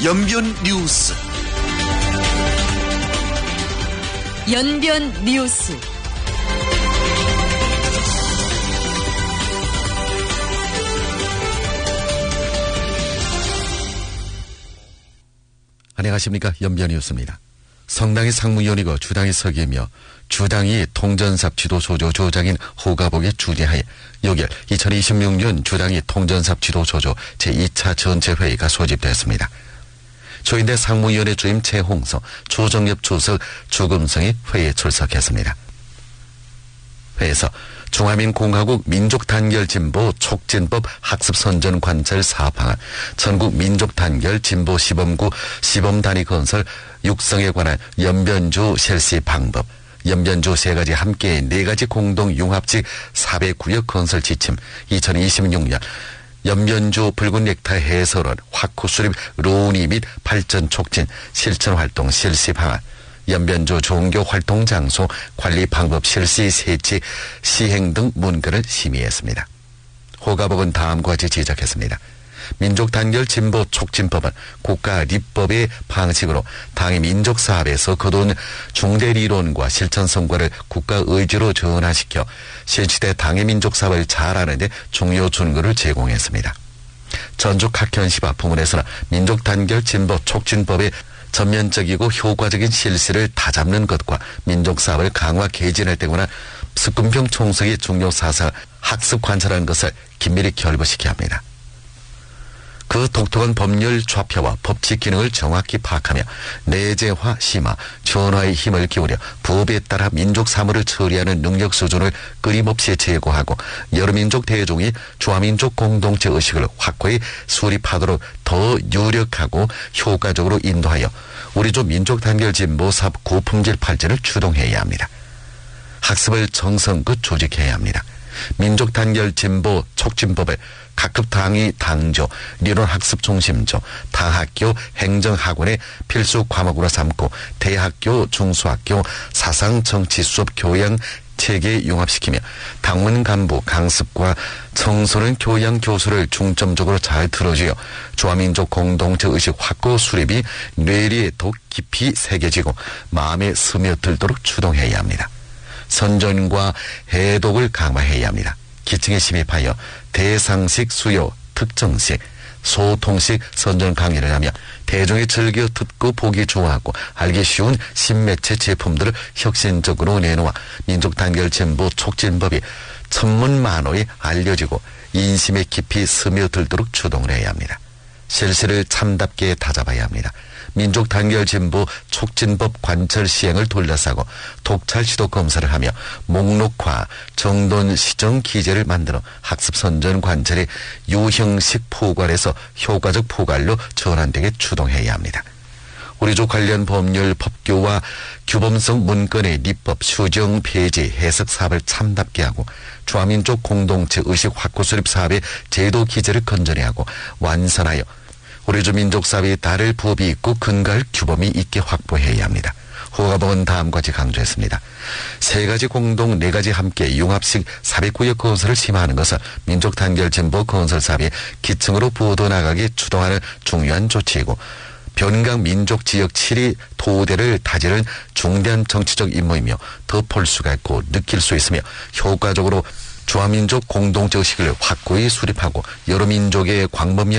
연변 뉴스. 연변 뉴스. 안녕하십니까. 연변 뉴스입니다. 성당이 상무위원이고 주당이 서기이며 주당이 통전삽 지도소조 조장인 호가복의 주재하에 요결 2026년 주당이 통전삽 지도소조 제2차 전체회의가 소집됐습니다. 조인대 상무위원회 주임 최홍서, 조정엽 주석, 주금성이 회의에 출석했습니다. 회의에서 중화민공화국 민족단결진보 촉진법 학습선전관찰 사업방안, 전국민족단결진보 시범구 시범단위 건설 육성에 관한 연변주 실시 방법, 연변주 세 가지 함께 네 가지 공동 융합직 400구역 건설 지침, 2026년 연변주 붉은 넥타이 해설원 확호 수립 로우니 및 발전 촉진 실천활동 실시 방안, 연변주 종교 활동 장소 관리 방법 실시 세치 시행 등 문건을 심의했습니다. 호가복은 다음과 같이 지적했습니다. 민족단결 진보 촉진법은 국가立법의 방식으로 당의 민족사업에서 거둔 중대리론과 실천 성과를 국가 의지로 전환시켜 실시대 당의 민족사업을 잘하는 데 중요 준거를 제공했습니다. 전주각현시와 부문에서는 민족단결 진보 촉진법의 전면적이고 효과적인 실시를 다잡는 것과 민족사업을 강화 개진할 때 관한 석군평 총석의 중요 사상 학습 관찰하는 것을 긴밀히 결부시켜야 합니다. 그 독특한 법률 좌표와 법칙 기능을 정확히 파악하며 내재화 심화, 전화의 힘을 기울여 법에 따라 민족 사무를 처리하는 능력 수준을 끊임없이 제고하고 여러 민족 대종이 주화민족 공동체 의식을 확고히 수립하도록 더 유력하고 효과적으로 인도하여 우리족 민족단결 진보 사업 고품질 발전을 추동해야 합니다. 학습을 정성껏 조직해야 합니다. 민족단결 진보 촉진법을 각급 당위 당조,理論학습 중심조, 당학교 행정학원의 필수 과목으로 삼고 대학교, 중수학교 사상 정치 수업 교양 체계에 융합시키며 당원 간부 강습과 청소년 교양 교수를 중점적으로 잘 들어주어 주화민족 공동체 의식 확고 수립이 뇌리에 더 깊이 새겨지고 마음에 스며들도록 추동해야 합니다. 선전과 해독을 강화해야 합니다. 기층에 심입하여 대상식 수요, 특정식, 소통식 선전 강의를 하며 대중이 즐겨 듣고 보기 좋아하고 알기 쉬운 신매체 제품들을 혁신적으로 내놓아 민족단결 진보 촉진법이 천문만호에 알려지고 인심에 깊이 스며들도록 추동을 해야 합니다. 실시를 참답게 다잡아야 합니다. 민족단결 진보 촉진법 관철 시행을 둘러싸고 독찰 지도 검사를 하며 목록화, 정돈 시정 기재를 만들어 학습 선전 관철의 유형식 포괄에서 효과적 포괄로 전환되게 추동해야 합니다. 우리족 관련 법률 법규와 규범성 문건의立법 수정 폐지 해석 사업을 참답게 하고 주화민족 공동체 의식 확고 수립 사업의 제도 기재를 건전히 하고 완선하여 우리족 민족사업에 따를 법이 있고 근거할 규범이 있게 확보해야 합니다. 호가복은 다음과 같이 강조했습니다. 세 가지 공동 네 가지 함께 융합식 400구역 건설을 심화하는 것은 민족단결 진보 건설 사업의 기층으로 뻗어나가게 추동하는 중요한 조치이고 변강 민족 지역 7위 토대를 다지는 중대한 정치적 임무이며 더 볼 수가 있고 느낄 수 있으며 효과적으로 주화민족 공동체 의식을 확고히 수립하고 여러 민족의 광범위한